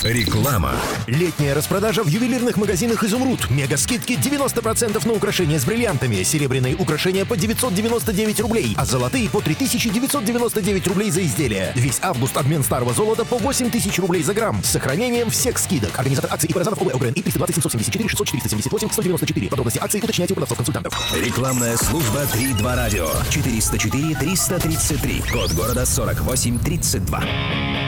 Реклама. Летняя распродажа в ювелирных магазинах «Изумруд». Мега-скидки 90% на украшения с бриллиантами. Серебряные украшения по 999 рублей, а золотые по 3999 рублей за изделие. Весь август обмен старого золота по 8000 рублей за грамм. С сохранением всех скидок. Организатор акции ИП Розанов ОВ ОГРН и 320 774 600 478 194. Подробности акции уточняйте у продавцов-консультантов. Рекламная служба 3-2 радио. 404 333. Код города 4832.